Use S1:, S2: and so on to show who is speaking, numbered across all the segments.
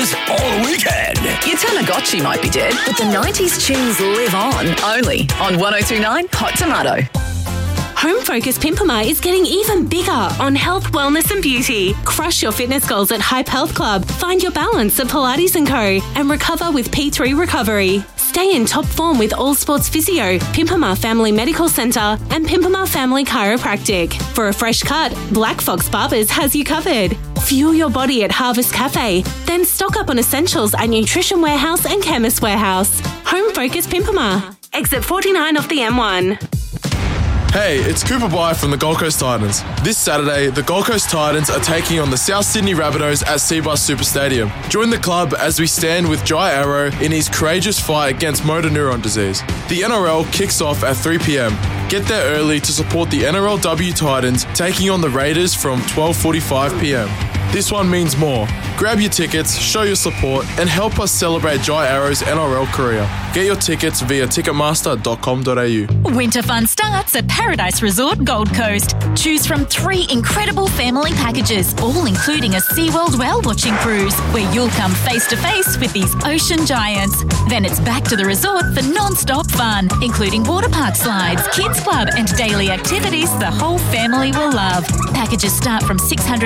S1: Raiders all weekend.
S2: Your Tamagotchi might be dead, but the 90s tunes live on. Only on 1029 Hot Tomato.
S3: Home Focus Pimpama is getting even bigger on health, wellness and beauty. Crush your fitness goals at Hype Health Club. Find your balance at Pilates & Co. and recover with P3 Recovery. Stay in top form with All Sports Physio, Pimpama Family Medical Centre and Pimpama Family Chiropractic. For a fresh cut, Black Fox Barbers has you covered. Fuel your body at Harvest Cafe. Then stock up on essentials at Nutrition Warehouse and Chemist Warehouse. Home Focus Pimpama. Exit 49 off the M1.
S4: Hey, it's Cooper Bye from the Gold Coast Titans. This Saturday, the Gold Coast Titans are taking on the South Sydney Rabbitohs at Cbus Super Stadium. Join the club as we stand with Jai Arrow in his courageous fight against motor neuron disease. The NRL kicks off at 3 p.m. Get there early to support the NRLW Titans taking on the Raiders from 12:45 p.m. This one means more. Grab your tickets, show your support, and help us celebrate Jai Arrow's NRL career. Get your tickets via ticketmaster.com.au.
S5: Winter fun starts at Paradise Resort Gold Coast. Choose from 3 incredible family packages, all including a SeaWorld whale watching cruise, where you'll come face to face with these ocean giants. Then it's back to the resort for non-stop fun, including water park slides, kids club, and daily activities the whole family will love. Packages start from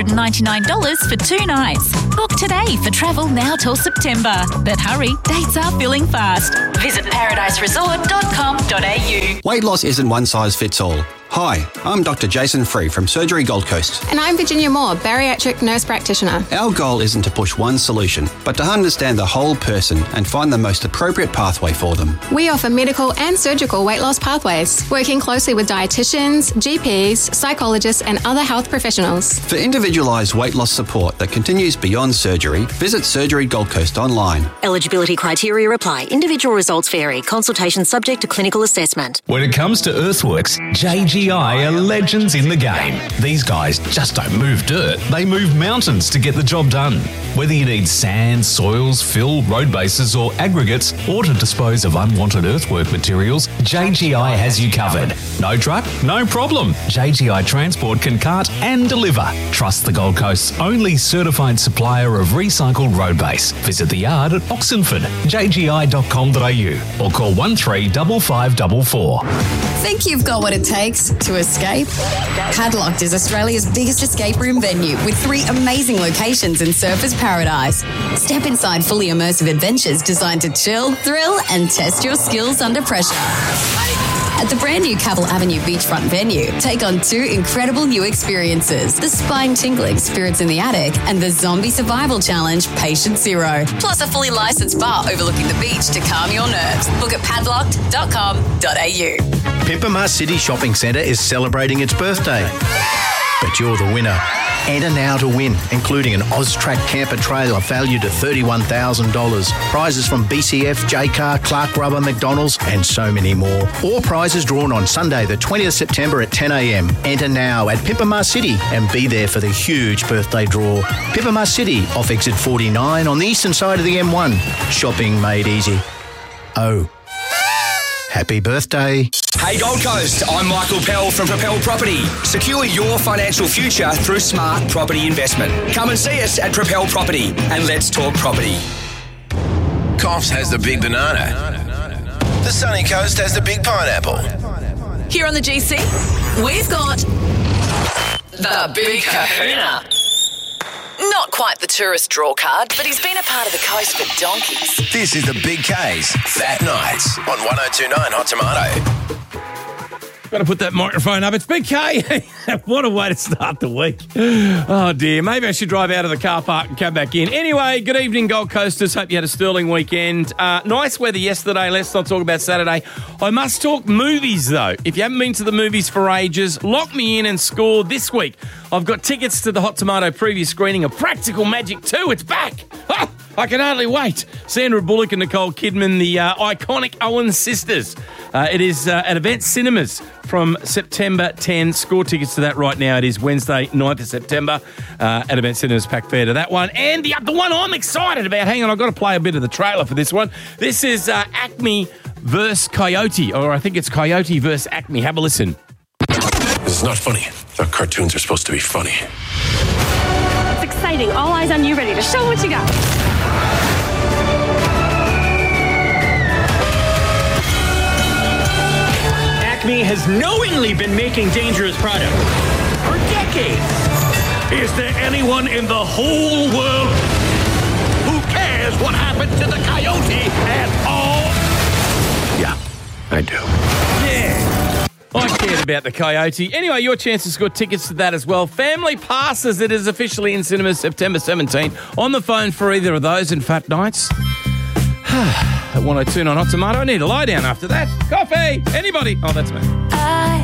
S5: $699 for 2 nights. Book today for travel now till September. But hurry, dates are filling fast. Visit paradiseresort.com.au.
S6: Weight loss isn't one size fits all. Hi, I'm Dr. Jason Free from Surgery Gold Coast.
S7: And I'm Virginia Moore, bariatric nurse practitioner.
S6: Our goal isn't to push one solution, but to understand the whole person and find the most appropriate pathway for them.
S7: We offer medical and surgical weight loss pathways, working closely with dietitians, GPs, psychologists and other health professionals.
S6: For individualised weight loss support that continues beyond surgery, visit Surgery Gold Coast online.
S8: Eligibility criteria apply. Individual results vary. Consultation subject to clinical assessment.
S1: When it comes to earthworks, JGI are legends in the game. These guys just don't move dirt, they move mountains to get the job done. Whether you need sand, soils, fill, road bases or aggregates, or to dispose of unwanted earthwork materials, JGI has you covered. No truck? No problem. JGI Transport can cart and deliver. Trust the Gold Coast's only certified supplier of recycled road base. Visit the yard at Oxenford, jgi.com.au or call 135544.
S9: Think you've got what it takes to escape? Padlocked is Australia's biggest escape room venue with 3 amazing locations in Surfers Paradise. Step inside fully immersive adventures designed to chill, thrill and test your skills under pressure. At the brand new Cavill Avenue beachfront venue, take on 2 incredible new experiences, the spine-tingling Spirits in the Attic and the Zombie Survival Challenge Patient Zero, plus a fully licensed bar overlooking the beach to calm your nerves. Book at padlocked.com.au.
S10: Pimpama City Shopping Centre is celebrating its birthday. But you're the winner. Enter now to win, including an Oztrack camper trailer valued at $31,000, prizes from BCF, J-Car, Clark Rubber, McDonald's, and so many more. All prizes drawn on Sunday, the 20th September at 10 a.m. Enter now at Pimpama City and be there for the huge birthday draw. Pimpama City, off exit 49 on the eastern side of the M1. Shopping made easy. Oh. Happy birthday.
S11: Hey Gold Coast, I'm Michael Pell from Propel Property. Secure your financial future through smart property investment. Come and see us at Propel Property and let's talk property.
S12: Coffs has the big banana. The Sunny Coast has the big pineapple.
S2: Here on the GC, we've got the Big Kahuna. Not quite the tourist draw card, but he's been a part of the coast for donkeys.
S12: This is the Big K's Fat Nights on 1029 Hot Tomato.
S13: Got to put that microphone up. It's Big K. What a way to start the week. Oh, dear. Maybe I should drive out of the car park and come back in. Anyway, good evening, Gold Coasters. Hope you had a sterling weekend. Nice weather yesterday. Let's not talk about Saturday. I must talk movies, though. If you haven't been to the movies for ages, lock me in and score this week. I've got tickets to the Hot Tomato preview screening of Practical Magic 2. It's back. Oh, I can hardly wait. Sandra Bullock and Nicole Kidman, the iconic Owen sisters. It is at Event Cinemas from September 10. Score tickets to that right now. It is Wednesday, 9th of September at Event Cinemas. Pack fair to that one. And the one I'm excited about, hang on, I've got to play a bit of the trailer for this one. This is Acme versus Coyote, or I think it's Coyote versus Acme. Have a listen.
S14: This is not funny. I thought cartoons are supposed to be funny.
S15: It's exciting. All eyes on you, ready to show what you got. has knowingly been making dangerous products for decades. Is there anyone in the whole world who cares what happened to the coyote at all?
S14: Yeah, I do.
S13: Yeah. I cared about the coyote. Anyway, your chance to score tickets to that as well. Family Passes. It is officially in cinemas September 17th. On the phone for either of those in Fat Nights. At 102 on Hot Tomato. I need a lie down after that. Coffee. Anybody? Oh, that's me.
S16: I